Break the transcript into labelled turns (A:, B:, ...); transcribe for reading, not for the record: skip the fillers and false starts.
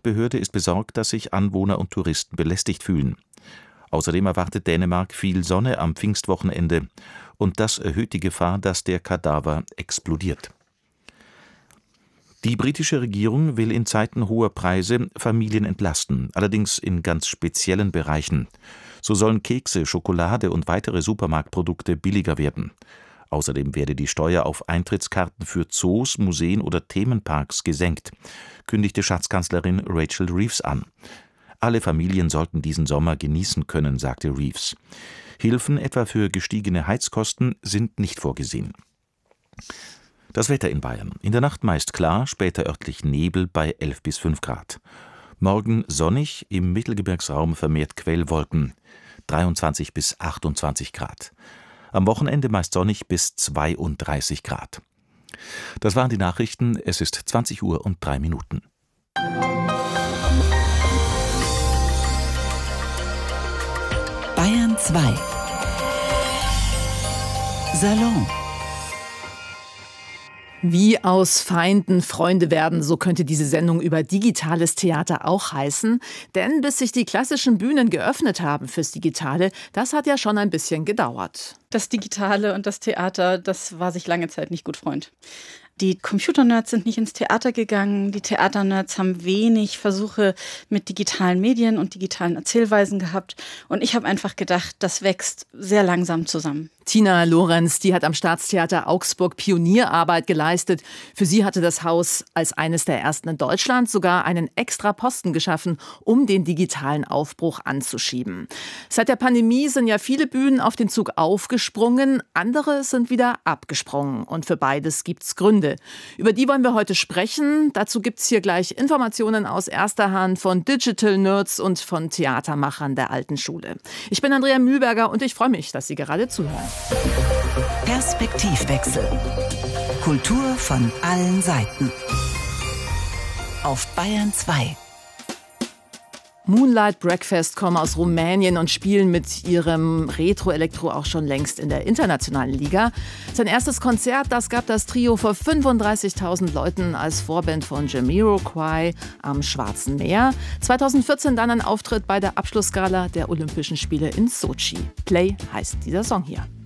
A: Stadtbehörde ist besorgt, dass sich Anwohner und Touristen belästigt fühlen. Außerdem erwartet Dänemark viel Sonne am Pfingstwochenende und das erhöht die Gefahr, dass der Kadaver explodiert. Die britische Regierung will in Zeiten hoher Preise Familien entlasten, allerdings in ganz speziellen Bereichen. So sollen Kekse, Schokolade und weitere Supermarktprodukte billiger werden. Außerdem werde die Steuer auf Eintrittskarten für Zoos, Museen oder Themenparks gesenkt, kündigte Schatzkanzlerin Rachel Reeves an. Alle Familien sollten diesen Sommer genießen können, sagte Reeves. Hilfen etwa für gestiegene Heizkosten sind nicht vorgesehen. Das Wetter in Bayern. In der Nacht meist klar, später örtlich Nebel bei 11 bis 5 Grad. Morgen sonnig, im Mittelgebirgsraum vermehrt Quellwolken, 23 bis 28 Grad. Am Wochenende meist sonnig bis 32 Grad. Das waren die Nachrichten. Es ist 20:03.
B: Bayern 2 Salon.
C: Wie aus Feinden Freunde werden, so könnte diese Sendung über digitales Theater auch heißen. Denn bis sich die klassischen Bühnen geöffnet haben fürs Digitale, das hat ja schon ein bisschen gedauert.
D: Das Digitale und das Theater, das war sich lange Zeit nicht gut Freund. Die Computernerds sind nicht ins Theater gegangen. Die Theaternerds haben wenig Versuche mit digitalen Medien und digitalen Erzählweisen gehabt. Und ich habe einfach gedacht, das wächst sehr langsam zusammen.
C: Tina Lorenz, die hat am Staatstheater Augsburg Pionierarbeit geleistet. Für sie hatte das Haus als eines der ersten in Deutschland sogar einen extra Posten geschaffen, um den digitalen Aufbruch anzuschieben. Seit der Pandemie sind ja viele Bühnen auf den Zug aufgesprungen, andere sind wieder abgesprungen. Und für beides gibt's Gründe. Über die wollen wir heute sprechen. Dazu gibt's hier gleich Informationen aus erster Hand von Digital Nerds und von Theatermachern der alten Schule. Ich bin Andrea Mühlberger und ich freue mich, dass Sie gerade zuhören.
B: Perspektivwechsel. Kultur von allen Seiten. Auf Bayern 2.
C: Moonlight Breakfast kommen aus Rumänien und spielen mit ihrem Retro-Elektro auch schon längst in der internationalen Liga. Sein erstes Konzert, das gab das Trio vor 35.000 Leuten als Vorband von Jamiroquai am Schwarzen Meer. 2014 dann ein Auftritt bei der Abschlussgala der Olympischen Spiele in Sochi. Play heißt dieser Song hier.